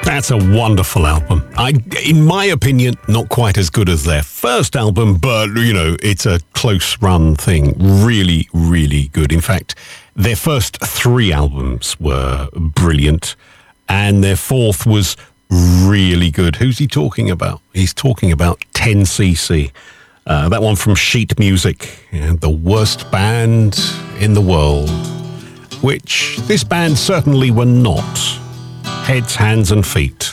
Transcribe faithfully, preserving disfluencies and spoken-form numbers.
That's a wonderful album. I, in my opinion, not quite as good as their first album, but, you know, it's a close-run thing. Really, really good. In fact, their first three albums were brilliant, and their fourth was really good. Who's he talking about? He's talking about ten C C. Uh, that one from Sheet Music, you know, the worst band in the world, which this band certainly were not. Heads, Hands and Feet.